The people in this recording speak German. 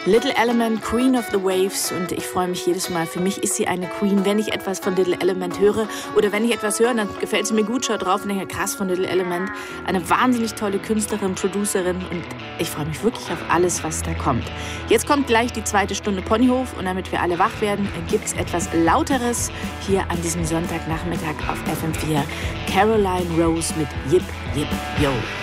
Little Element, Queen of the Waves, und ich freue mich jedes Mal. Für mich ist sie eine Queen, wenn ich etwas von Little Element höre oder wenn ich etwas höre, dann gefällt sie mir gut, schaue drauf und denke, krass, von Little Element. Eine wahnsinnig tolle Künstlerin, Producerin, und ich freue mich wirklich auf alles, was da kommt. Jetzt kommt gleich die zweite Stunde Ponyhof, und damit wir alle wach werden, gibt es etwas Lauteres hier an diesem Sonntagnachmittag auf FM4. Caroline Rose mit Yip Yip Yo.